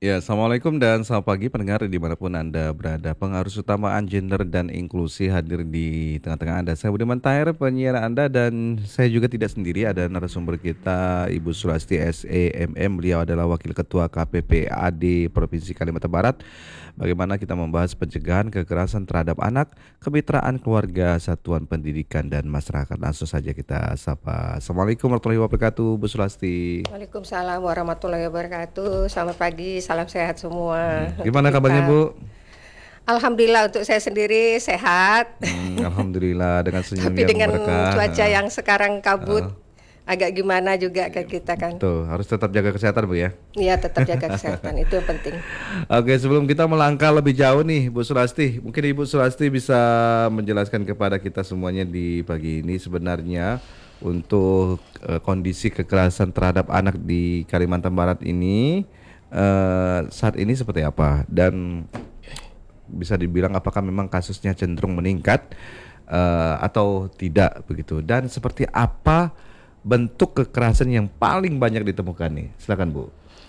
Ya, Assalamualaikum dan selamat pagi pendengar dimanapun Anda berada. Pengarus utamaan gender dan inklusi hadir di tengah-tengah Anda. Saya Budiman Tahir, penyiar Anda dan saya juga tidak sendiri. Ada narasumber kita, Ibu Sulasti SEMM. Beliau adalah Wakil Ketua KPPAD Provinsi Kalimantan Barat. Bagaimana kita membahas pencegahan kekerasan terhadap anak, kemitraan keluarga, satuan pendidikan dan masyarakat. Langsung saja kita sapa. Assalamualaikum warahmatullahi wabarakatuh, Bu Sulasti. Waalaikumsalam warahmatullahi wabarakatuh. Selamat pagi, salam sehat semua untuk Gimana kabarnya, kita. Bu? Alhamdulillah untuk saya sendiri sehat. Alhamdulillah dengan senyum Tapi yang dengan berkah. cuaca yang sekarang kabut, Heeh. agak gimana juga ke kita kan. Tuh, harus tetap jaga kesehatan, Bu ya. Iya, tetap jaga kesehatan, itu yang penting. Oke, sebelum kita melangkah lebih jauh nih, Bu Sulasti, mungkin Ibu Sulasti bisa menjelaskan kepada kita semuanya di pagi ini sebenarnya untuk kondisi kekerasan terhadap anak di Kalimantan Barat ini saat ini seperti apa dan bisa dibilang apakah memang kasusnya cenderung meningkat atau tidak begitu, dan seperti apa bentuk kekerasan yang paling banyak ditemukan nih. Silakan, Bu.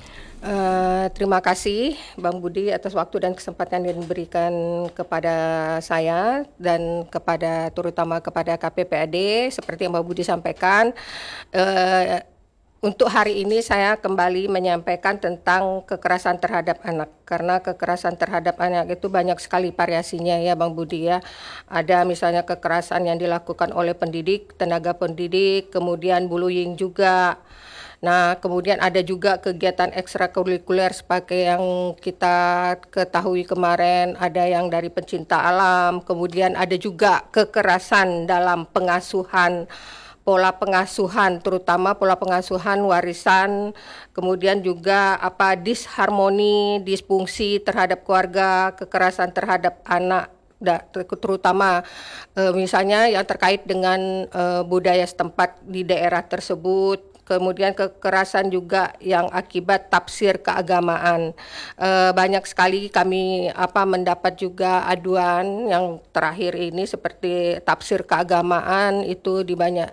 Terima kasih Bang Budi atas waktu dan kesempatan yang diberikan kepada saya dan terutama kepada KPPAD. Seperti yang Bang Budi sampaikan, untuk hari ini saya kembali menyampaikan tentang kekerasan terhadap anak. Karena kekerasan terhadap anak itu banyak sekali variasinya ya Bang Budi ya. Ada misalnya kekerasan yang dilakukan oleh pendidik, tenaga pendidik, kemudian bullying juga. Nah, kemudian ada juga kegiatan ekstrakurikuler seperti yang kita ketahui kemarin, ada yang dari pencinta alam, kemudian ada juga kekerasan dalam pengasuhan, pola pengasuhan, terutama pola pengasuhan warisan, kemudian juga disharmoni, disfungsi terhadap keluarga, kekerasan terhadap anak, terutama misalnya yang terkait dengan budaya setempat di daerah tersebut. Kemudian kekerasan juga yang akibat tafsir keagamaan. Banyak sekali kami mendapat juga aduan yang terakhir ini seperti tafsir keagamaan itu di banyak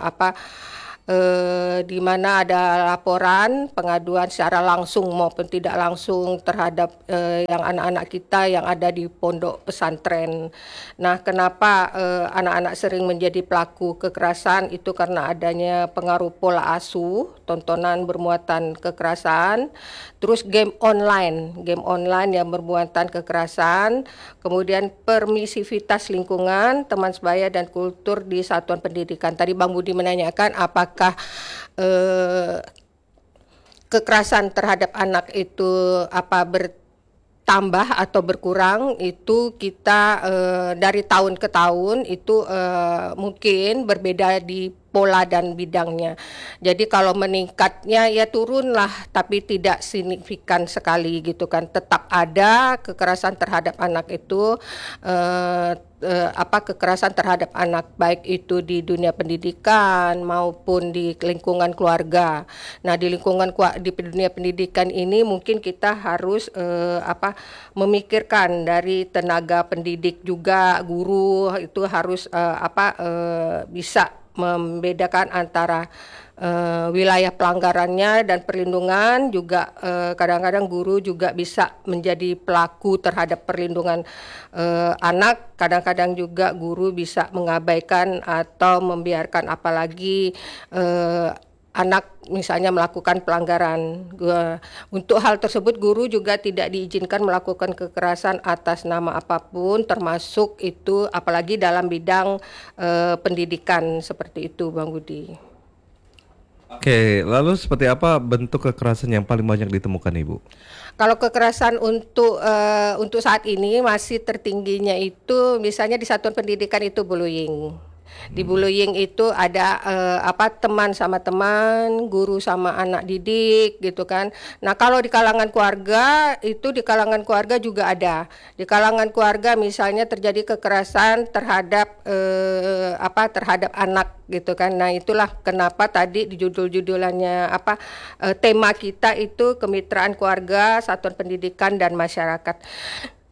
di mana ada laporan pengaduan secara langsung maupun tidak langsung terhadap yang anak-anak kita yang ada di pondok pesantren. Nah, kenapa anak-anak sering menjadi pelaku kekerasan itu karena adanya pengaruh pola asuh, tontonan bermuatan kekerasan, terus game online yang bermuatan kekerasan, kemudian permisivitas lingkungan, teman sebaya dan kultur di satuan pendidikan. Tadi Bang Budi menanyakan apakah kekerasan terhadap anak itu bertambah atau berkurang. Itu kita dari tahun ke tahun itu mungkin berbeda di pola dan bidangnya. Jadi kalau meningkatnya ya turunlah, tapi tidak signifikan sekali gitu kan. Tetap ada kekerasan terhadap anak itu, kekerasan terhadap anak baik itu di dunia pendidikan maupun di lingkungan keluarga. Nah, di dunia pendidikan ini mungkin kita harus memikirkan dari tenaga pendidik juga, guru itu harus bisa membedakan antara wilayah pelanggarannya dan perlindungan juga. Kadang-kadang guru juga bisa menjadi pelaku terhadap perlindungan anak. Kadang-kadang juga guru bisa mengabaikan atau membiarkan, apalagi anak misalnya melakukan pelanggaran. Untuk hal tersebut guru juga tidak diizinkan melakukan kekerasan atas nama apapun, termasuk itu apalagi dalam bidang pendidikan, seperti itu Bang Budi. Oke, lalu seperti apa bentuk kekerasan yang paling banyak ditemukan, Ibu? Kalau kekerasan untuk saat ini masih tertingginya itu misalnya di satuan pendidikan itu bullying. Di bullying itu ada teman sama teman, guru sama anak didik gitu kan. Nah, kalau di kalangan keluarga juga ada. Di kalangan keluarga misalnya terjadi kekerasan terhadap terhadap anak gitu kan. Nah, itulah kenapa tadi di judul-judulannya tema kita itu kemitraan keluarga, satuan pendidikan dan masyarakat.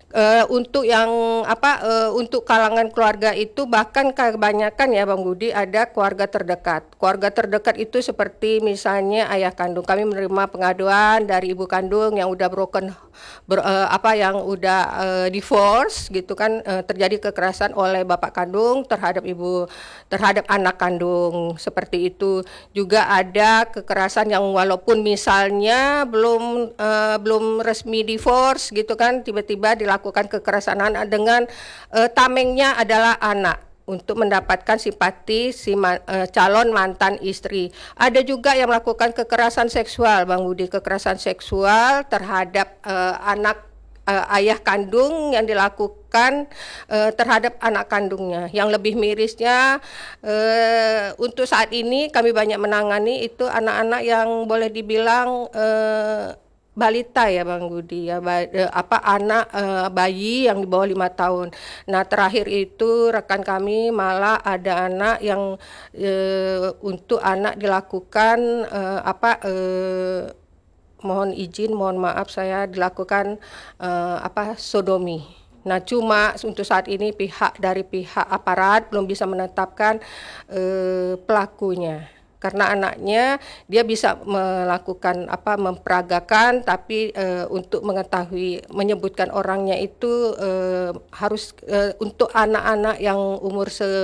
Untuk yang untuk kalangan keluarga itu bahkan kebanyakan ya Bang Budi ada keluarga terdekat. Keluarga terdekat itu seperti misalnya ayah kandung. Kami menerima pengaduan dari ibu kandung yang udah yang udah divorce gitu kan, terjadi kekerasan oleh bapak kandung terhadap anak kandung seperti itu. Juga ada kekerasan yang walaupun misalnya belum resmi divorce gitu kan, tiba-tiba dilakukan kekerasan anak dengan tamengnya adalah anak untuk mendapatkan simpati calon mantan istri. Ada juga yang melakukan kekerasan seksual, Bang Budi, kekerasan seksual terhadap anak ayah kandung yang dilakukan terhadap anak kandungnya. Yang lebih mirisnya untuk saat ini kami banyak menangani itu anak-anak yang boleh dibilang balita ya Bang Budi ya, anak bayi yang di bawah 5 tahun. Nah terakhir itu rekan kami malah ada anak yang untuk anak dilakukan mohon maaf saya dilakukan sodomi. Nah cuma untuk saat ini dari pihak aparat belum bisa menetapkan pelakunya. Karena anaknya dia bisa melakukan memperagakan, tapi untuk mengetahui menyebutkan orangnya itu harus untuk anak-anak yang umur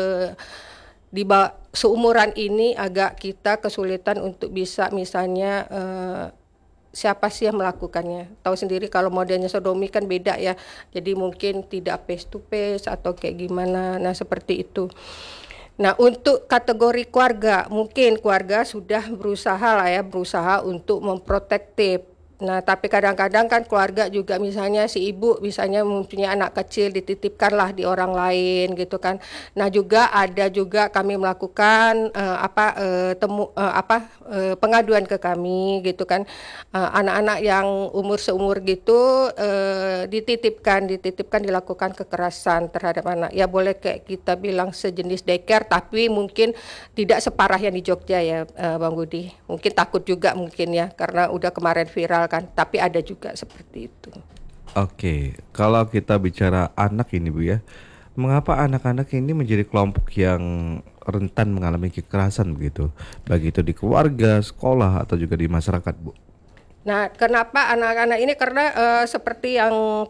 seumuran ini agak kita kesulitan untuk bisa misalnya siapa sih yang melakukannya. Tahu sendiri kalau modelnya sodomi kan beda ya. Jadi mungkin tidak face to face atau kayak gimana. Nah, seperti itu. Nah, untuk kategori keluarga, mungkin keluarga sudah berusaha untuk memprotektif. Nah, tapi kadang-kadang kan keluarga juga misalnya si ibu misalnya mempunyai anak kecil dititipkanlah di orang lain gitu kan. Nah, ada juga kami melakukan pengaduan ke kami gitu kan. Anak-anak yang umur seumur gitu dititipkan dilakukan kekerasan terhadap anak. Ya boleh kayak kita bilang sejenis daycare tapi mungkin tidak separah yang di Jogja ya Bang Budi. Mungkin takut juga mungkin ya karena udah kemarin viral kan, tapi ada juga seperti itu. Oke, kalau kita bicara anak ini Bu ya, mengapa anak-anak ini menjadi kelompok yang rentan mengalami kekerasan begitu, baik itu di keluarga, sekolah atau juga di masyarakat Bu? Nah, kenapa anak-anak ini? Karena seperti yang